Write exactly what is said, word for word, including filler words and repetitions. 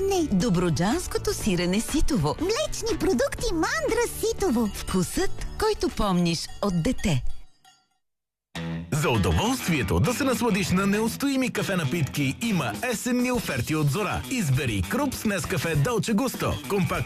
сирене. Добруджанското сирене ситово. Млечни продукти Мандра ситово. Вкусът, който помниш от дете. За удоволствието да се насладиш на неустоими кафе напитки има есенни оферти от Зора. Избери Круп с Нескафе Долче Густо, компактно